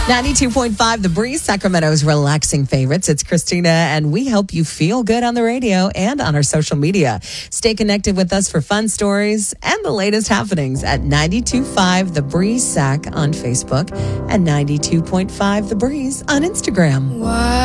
92.5 The Breeze, Sacramento's relaxing favorites. It's Christina, and we help you feel good on the radio and on our social media. Stay connected with us for fun stories and the latest happenings at 92.5 The Breeze Sac on Facebook and 92.5 The Breeze on Instagram. Why?